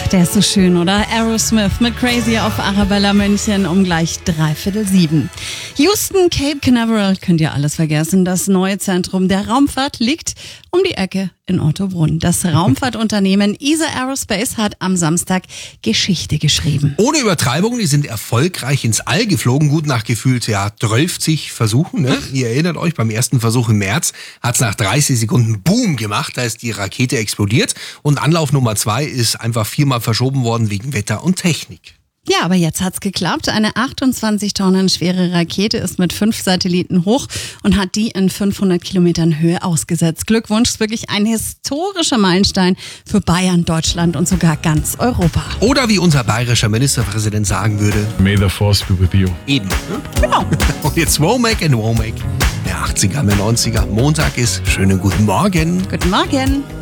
Der ist so schön, oder? Aerosmith mit Crazy auf Arabella München um gleich 6:45. Houston, Cape Canaveral, könnt ihr alles vergessen. Das neue Zentrum der Raumfahrt liegt um die Ecke in Ottobrunn. Das Raumfahrtunternehmen ESA Aerospace hat am Samstag Geschichte geschrieben. Ohne Übertreibung, die sind erfolgreich ins All geflogen, gut nach gefühlt 12 Versuchen. Ne? Ihr erinnert euch, beim ersten Versuch im März hat es nach 30 Sekunden Boom gemacht, da ist die Rakete explodiert und Anlauf Nummer 2 ist einfach 4-mal verschoben worden wegen Wetter und Technik. Ja, aber jetzt hat's geklappt. Eine 28 Tonnen schwere Rakete ist mit 5 Satelliten hoch und hat die in 500 Kilometern Höhe ausgesetzt. Glückwunsch, ist wirklich ein historischer Meilenstein für Bayern, Deutschland und sogar ganz Europa. Oder wie unser bayerischer Ministerpräsident sagen würde: May the force be with you. Eben. Ne? Genau. Und jetzt Womack and Womack. Der 80er, der 90er. Montag ist. Schönen guten Morgen. Guten Morgen.